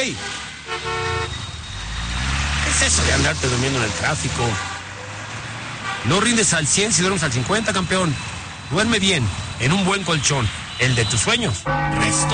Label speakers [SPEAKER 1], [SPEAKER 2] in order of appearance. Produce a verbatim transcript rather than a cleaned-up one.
[SPEAKER 1] güey. ¿Qué es eso de andarte durmiendo en el tráfico? No rindes al cien si duermes al cincuenta, campeón. Duerme bien, en un buen colchón, el de tus sueños. Resto